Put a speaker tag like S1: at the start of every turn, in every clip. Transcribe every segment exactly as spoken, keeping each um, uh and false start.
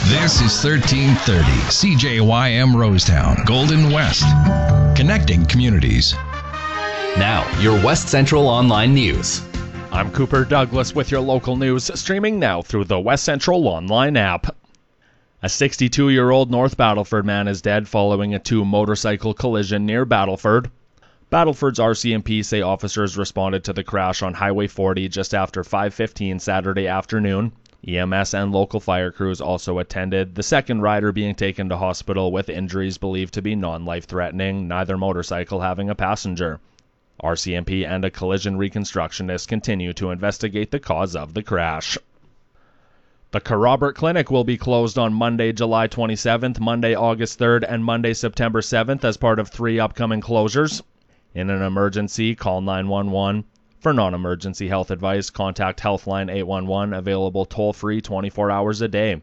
S1: This is thirteen thirty C J Y M Rosetown, Golden West, connecting communities.
S2: Now, your West Central Online News.
S3: I'm Cooper Douglas with your local news, streaming now through the West Central Online app. A sixty-two-year-old North Battleford man is dead following a two-motorcycle collision near Battleford. Battleford's R C M P say officers responded to the crash on Highway forty just after five fifteen Saturday afternoon. E M S and local fire crews also attended, the second rider being taken to hospital with injuries believed to be non-life-threatening, neither motorcycle having a passenger. R C M P and a collision reconstructionist continue to investigate the cause of the crash. The Kerrobert Clinic will be closed on Monday, July twenty-seventh, Monday, August third, and Monday, September seventh as part of three upcoming closures. In an emergency, call nine one one. For non-emergency health advice, contact Healthline eight one one, available toll-free twenty-four hours a day.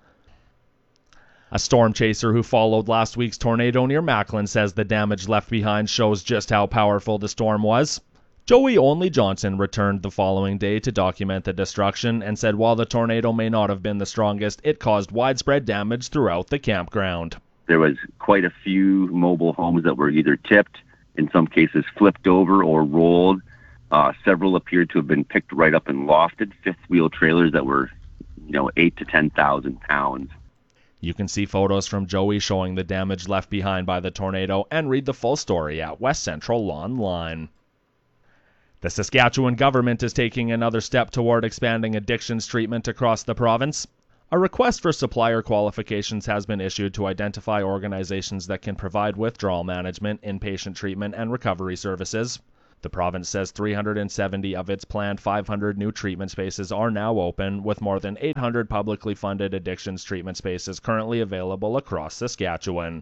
S3: A storm chaser who followed last week's tornado near Macklin says the damage left behind shows just how powerful the storm was. Joey Only Johnson returned the following day to document the destruction and said while the tornado may not have been the strongest, it caused widespread damage throughout the campground.
S4: There was quite a few mobile homes that were either tipped, in some cases flipped over or rolled. Uh, several appeared to have been picked right up and lofted, fifth-wheel trailers that were, you know, eight to ten thousand pounds.
S3: You can see photos from Joey showing the damage left behind by the tornado and read the full story at West Central Online. The Saskatchewan government is taking another step toward expanding addictions treatment across the province. A request for supplier qualifications has been issued to identify organizations that can provide withdrawal management, inpatient treatment, and recovery services. The province says three hundred seventy of its planned five hundred new treatment spaces are now open, with more than eight hundred publicly funded addictions treatment spaces currently available across Saskatchewan.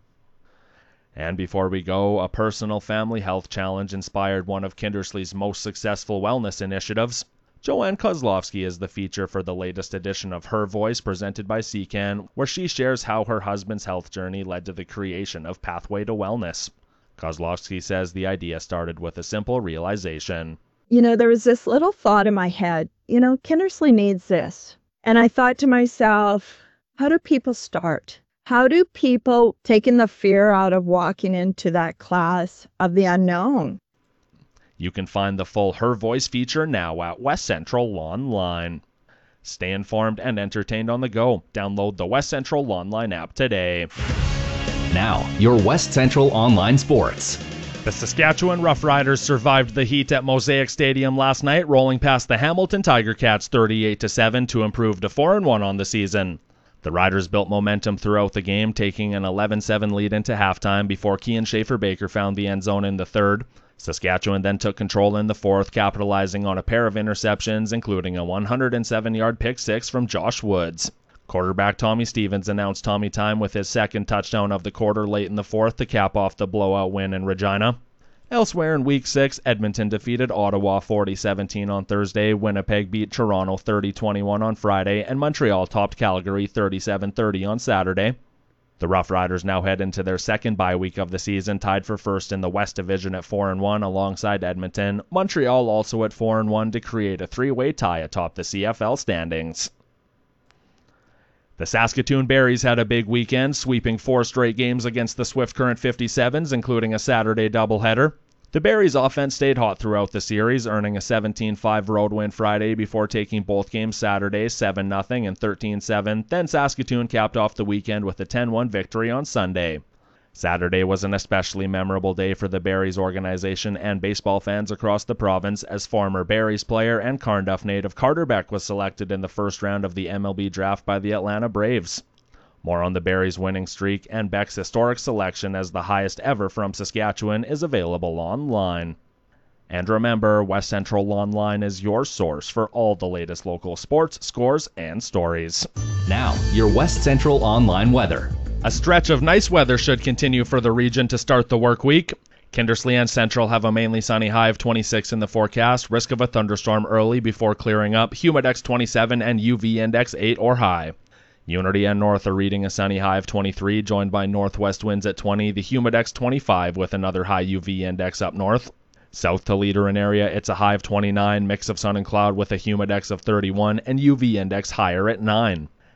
S3: And before we go, a personal family health challenge inspired one of Kindersley's most successful wellness initiatives. Joanne Kozlowski is the feature for the latest edition of Her Voice, presented by C C A N, where she shares how her husband's health journey led to the creation of Pathway to Wellness. Kozlowski says the idea started with a simple realization.
S5: You know, there was this little thought in my head, you know, Kindersley needs this. And I thought to myself, how do people start? How do people taking the fear out of walking into that class of the unknown?
S3: You can find the full Her Voice feature now at West Central Online. Stay informed and entertained on the go. Download the West Central Online app today.
S2: Now, your West Central Online Sports.
S3: The Saskatchewan Roughriders survived the heat at Mosaic Stadium last night, rolling past the Hamilton Tiger Cats thirty-eight to seven to improve to four and one on the season. The Riders built momentum throughout the game, taking an eleven seven lead into halftime before Kian Schaefer-Baker found the end zone in the third. Saskatchewan then took control in the fourth, capitalizing on a pair of interceptions, including a one hundred seven-yard pick six from Josh Woods. Quarterback Tommy Stevens announced Tommy time with his second touchdown of the quarter late in the fourth to cap off the blowout win in Regina. Elsewhere in Week six, Edmonton defeated Ottawa forty seventeen on Thursday, Winnipeg beat Toronto thirty twenty-one on Friday, and Montreal topped Calgary thirty-seven thirty on Saturday. The Rough Riders now head into their second bye week of the season, tied for first in the West Division at four and one alongside Edmonton. Montreal also at four and one to create a three-way tie atop the C F L standings. The Saskatoon Berries had a big weekend, sweeping four straight games against the Swift Current fifty-sevens, including a Saturday doubleheader. The Berries' offense stayed hot throughout the series, earning a seventeen five road win Friday before taking both games Saturday seven nothing and thirteen seven. Then Saskatoon capped off the weekend with a ten one victory on Sunday. Saturday was an especially memorable day for the Berries organization and baseball fans across the province, as former Berries player and Carnduff native Carter Beck was selected in the first round of the M L B draft by the Atlanta Braves. More on the Berries' winning streak and Beck's historic selection as the highest ever from Saskatchewan is available online. And remember, West Central Online is your source for all the latest local sports, scores, and stories.
S2: Now, your West Central Online weather.
S3: A stretch of nice weather should continue for the region to start the work week. Kindersley and Central have a mainly sunny high of twenty-six in the forecast, risk of a thunderstorm early before clearing up, Humidex twenty-seven and U V index eight or high. Unity and North are reading a sunny high of twenty-three, joined by northwest winds at twenty, the Humidex twenty-five with another high U V index up north. South to Leader and area, it's a high of twenty-nine, mix of sun and cloud with a Humidex of thirty-one and U V index higher at nine.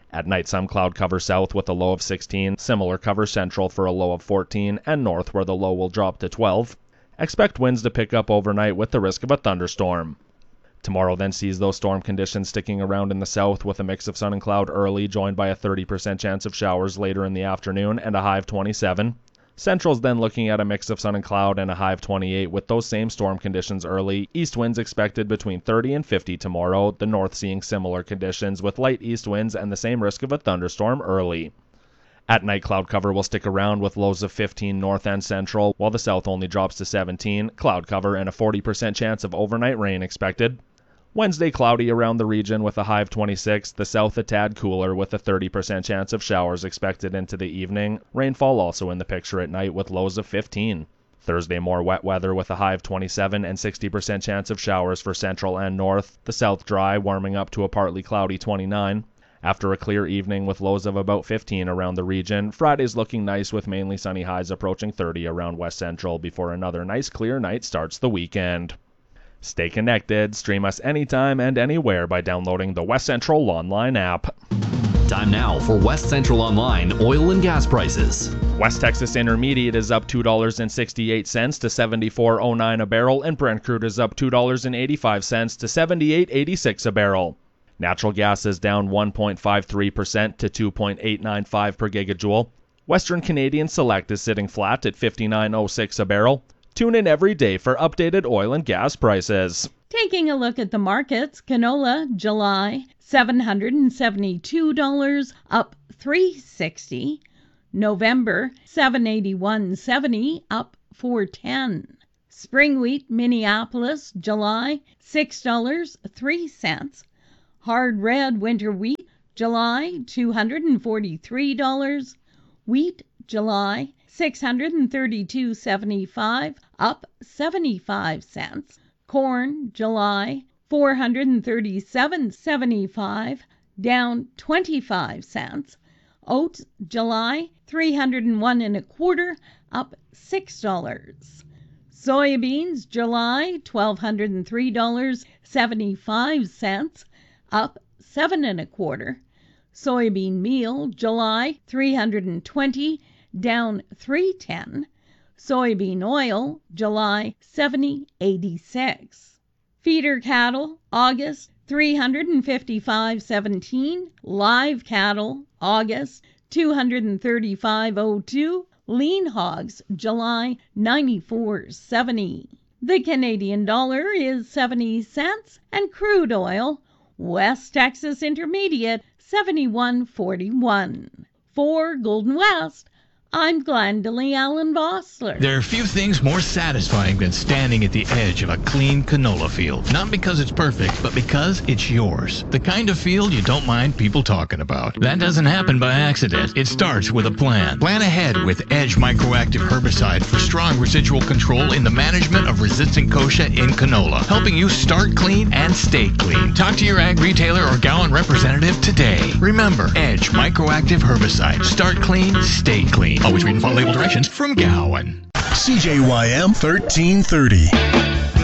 S3: At night, some cloud cover south with a low of sixteen, similar cover central for a low of fourteen, and north where the low will drop to twelve. Expect winds to pick up overnight with the risk of a thunderstorm. Tomorrow then sees those storm conditions sticking around in the south with a mix of sun and cloud early, joined by a thirty percent chance of showers later in the afternoon and a high of twenty-seven. Central's then looking at a mix of sun and cloud and a high of twenty-eight with those same storm conditions early. East winds expected between thirty and fifty tomorrow, the north seeing similar conditions with light east winds and the same risk of a thunderstorm early. At night, cloud cover will stick around with lows of fifteen north and central, while the south only drops to seventeen, cloud cover and a forty percent chance of overnight rain expected. Wednesday, cloudy around the region with a high of twenty-six, the south a tad cooler with a thirty percent chance of showers expected into the evening. Rainfall also in the picture at night with lows of fifteen. Thursday, more wet weather with a high of twenty-seven and sixty percent chance of showers for central and north. The south dry, warming up to a partly cloudy twenty-nine. After a clear evening with lows of about fifteen around the region, Friday's looking nice with mainly sunny highs approaching thirty around west central before another nice clear night starts the weekend. Stay connected. Stream us anytime and anywhere by downloading the West Central Online app.
S2: Time now for West Central Online oil and gas prices.
S3: West Texas Intermediate is up two dollars and sixty-eight cents to seventy-four dollars and nine cents a barrel, and Brent crude is up two dollars and eighty-five cents to seventy-eight dollars and eighty-six cents a barrel. Natural gas is down one point five three percent to two point eight nine five per gigajoule. Western Canadian Select is sitting flat at fifty-nine dollars and oh six cents a barrel. Tune in every day for updated oil and gas prices.
S6: Taking a look at the markets, canola, July, seven hundred seventy-two dollars, up three dollars and sixty cents. November, seven hundred eighty-one dollars and seventy cents, up four dollars and ten cents. Spring wheat, Minneapolis, July, six dollars and three cents. Hard red winter wheat, July, two hundred forty-three dollars. Wheat, July, six hundred thirty-two dollars and seventy-five cents, up seventy-five cents. Corn, July, four hundred thirty-seven dollars and seventy-five cents, down twenty-five cents. Oats, July, three hundred one dollars and a quarter, up six dollars. Soybeans, July, twelve hundred three dollars and seventy-five cents, up seven and a quarter. Soybean meal, July, three hundred twenty dollars, down three dollars and ten cents. Soybean oil, July, seventy dollars and eighty-six cents. Feeder cattle, August, three hundred fifty-five dollars and seventeen cents. Live cattle, August, two hundred thirty-five dollars and two cents. Lean hogs, July, ninety-four dollars and seventy cents. The Canadian dollar is seventy cents, and crude oil, West Texas Intermediate, seventy-one forty-one. For Golden West, I'm Glendalee Allen Vossler.
S7: There are few things more satisfying than standing at the edge of a clean canola field. Not because it's perfect, but because it's yours. The kind of field you don't mind people talking about. That doesn't happen by accident. It starts with a plan. Plan ahead with Edge Microactive Herbicide for strong residual control in the management of resistant kochia in canola, helping you start clean and stay clean. Talk to your ag retailer or Gowan representative today. Remember, Edge Microactive Herbicide. Start clean, stay clean. Always read and follow label directions from Gowan.
S8: C J Y M thirteen thirty.